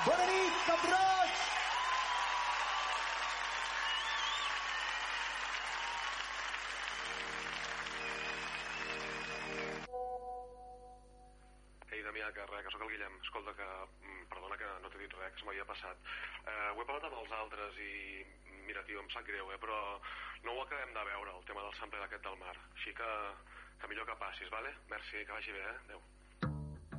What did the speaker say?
Bona nit, Cap-roig! Ei, Damià, que res, que sóc el Guillem. Escolta, que perdona que no t'he dit res, que se m'havia passat. Ho he parlat amb els altres i mira, tio, em sap greu, però no ho acabem de veure, el tema del sampler aquest del mar. Així que millor que passis, vale? Merci, que vagi bé, Adéu.